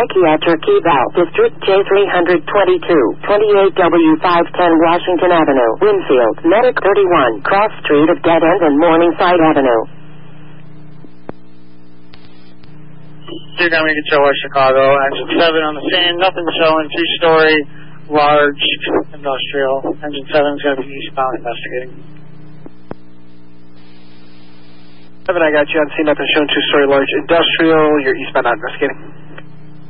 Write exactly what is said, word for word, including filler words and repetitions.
Psychiatric Eval, District J three twenty-two, twenty-eight W five ten Washington Avenue, Winfield, Medic thirty-one, Cross Street of Dead End and Morningside Avenue. Two Dominic Control West Chicago, engine seven on the scene, nothing showing, two-story, large, industrial. Engine seven is going to be eastbound investigating. seven, I got you on scene, nothing showing, two-story, large, industrial, you're eastbound investigating.